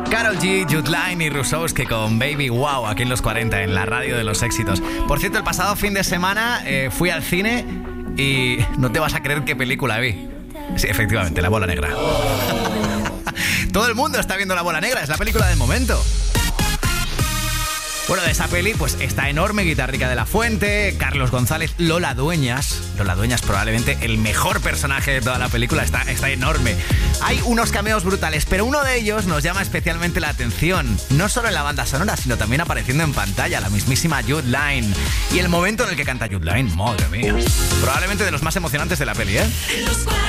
Karol G, Jude Line y Rusowski con Baby Wow aquí en los 40 en la radio de los éxitos. Por cierto, el pasado fin de semana fui al cine y no te vas a creer qué película vi. Sí, efectivamente, La Bola Negra. Todo el mundo está viendo La Bola Negra, es la película del momento. Bueno, de esa peli, pues está enorme, Guitarrica de la Fuente, Carlos González, Lola Dueñas. Lola Dueñas probablemente el mejor personaje de toda la película, está enorme. Hay unos cameos brutales, pero uno de ellos nos llama especialmente la atención. No solo en la banda sonora, sino también apareciendo en pantalla, la mismísima Jude Line. Y el momento en el que canta Jude Line, madre mía. Probablemente de los más emocionantes de la peli, ¿eh?